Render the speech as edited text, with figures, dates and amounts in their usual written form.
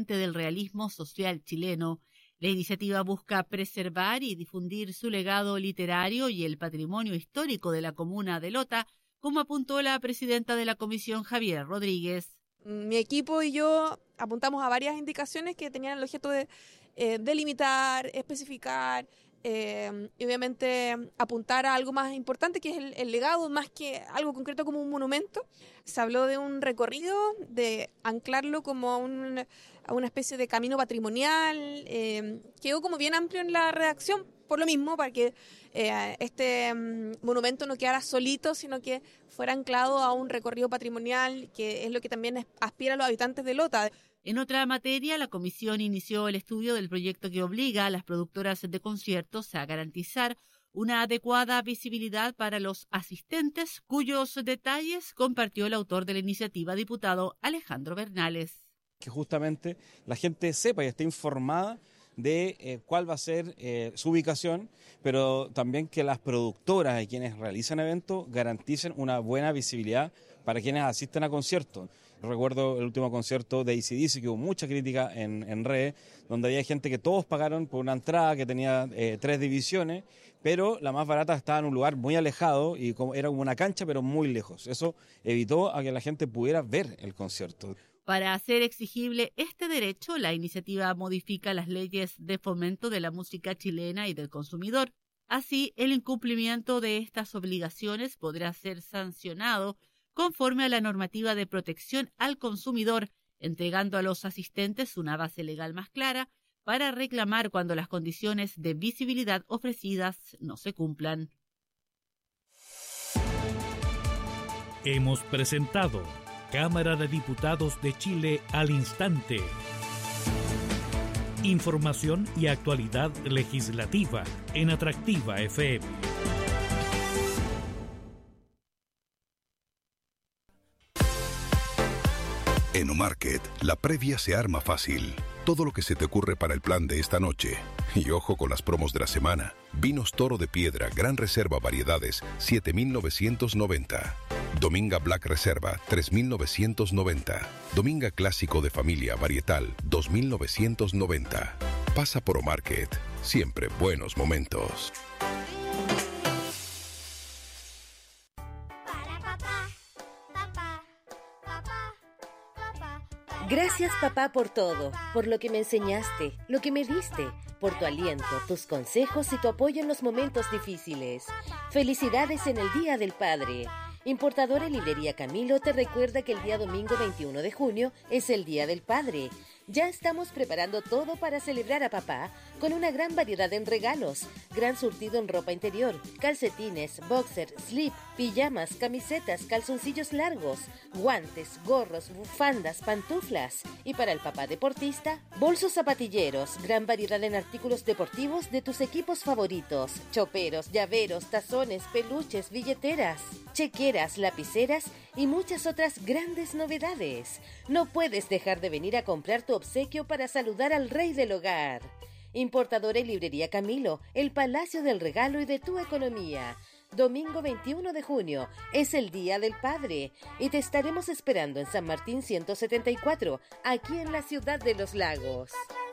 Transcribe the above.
referente del realismo social chileno. La iniciativa busca preservar y difundir su legado literario y el patrimonio histórico de la comuna de Lota, como apuntó la presidenta de la comisión, Javier Rodríguez. Mi equipo y yo apuntamos a varias indicaciones que tenían el objeto de delimitar, especificar y obviamente apuntar a algo más importante, que es el legado, más que algo concreto como un monumento. Se habló de un recorrido, de anclarlo como a una especie de camino patrimonial. Quedó como bien amplio en la redacción, por lo mismo, para que este monumento no quedara solito, sino que fuera anclado a un recorrido patrimonial, que es lo que también aspira a los habitantes de Lota. En otra materia, la comisión inició el estudio del proyecto que obliga a las productoras de conciertos a garantizar una adecuada visibilidad para los asistentes, cuyos detalles compartió el autor de la iniciativa, diputado Alejandro Bernales. Que justamente la gente sepa y esté informada de cuál va a ser su ubicación, pero también que las productoras y quienes realizan eventos garanticen una buena visibilidad para quienes asisten a conciertos. Recuerdo el último concierto de AC/DC, que hubo mucha crítica en redes, donde había gente que todos pagaron por una entrada que tenía 3 divisiones, pero la más barata estaba en un lugar muy alejado y era como una cancha, pero muy lejos. Eso evitó a que la gente pudiera ver el concierto. Para hacer exigible este derecho, la iniciativa modifica las leyes de fomento de la música chilena y del consumidor. Así, el incumplimiento de estas obligaciones podrá ser sancionado conforme a la normativa de protección al consumidor, entregando a los asistentes una base legal más clara para reclamar cuando las condiciones de visibilidad ofrecidas no se cumplan. Hemos presentado Cámara de Diputados de Chile al instante. Información y actualidad legislativa en Atractiva FM. En Omarket, la previa se arma fácil. Todo lo que se te ocurre para el plan de esta noche. Y ojo con las promos de la semana. Vinos Toro de Piedra, Gran Reserva Variedades, 7.990. Dominga Black Reserva, 3.990. Dominga Clásico de Familia Varietal, 2.990. Pasa por Omarket. Siempre buenos momentos. Gracias, papá, por todo, por lo que me enseñaste, lo que me diste, por tu aliento, tus consejos y tu apoyo en los momentos difíciles. Felicidades en el Día del Padre. Importadora Librería Camilo te recuerda que el día domingo 21 de junio es el Día del Padre. Ya estamos preparando todo para celebrar a papá con una gran variedad en regalos, gran surtido en ropa interior, calcetines, boxer, slip, pijamas, camisetas, calzoncillos largos, guantes, gorros, bufandas, pantuflas. Y para el papá deportista, bolsos zapatilleros, gran variedad en artículos deportivos de tus equipos favoritos, choperos, llaveros, tazones, peluches, billeteras, chequeras, lapiceras y muchas otras grandes novedades. No puedes dejar de venir a comprar tu obsequio para saludar al rey del hogar. Importadora y Librería Camilo, el palacio del regalo y de tu economía. Domingo 21 de junio es el Día del Padre y te estaremos esperando en San Martín 174, aquí en la ciudad de Los Lagos.